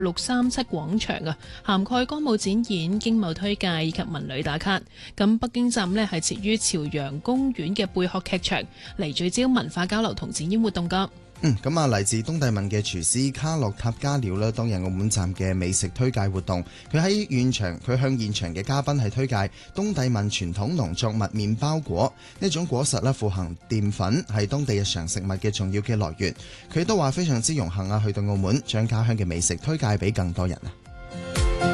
637廣場啊，涵蓋歌舞展演、經貿推介以及文旅打卡。咁北京站呢係設於朝陽公園嘅貝殼劇場，嚟聚焦文化交流同展演活動㗎。 咁啊，嚟自東帝汶嘅廚師卡洛塔加料啦，當日澳門站嘅美食推介活動，佢向現場嘅嘉賓係推介東帝汶傳統農作物麵包果呢種果實啦，富含澱粉，係當地日常食物嘅重要嘅來源。佢都話非常之榮幸啊，去到澳門將家鄉嘅美食推介俾更多人啊。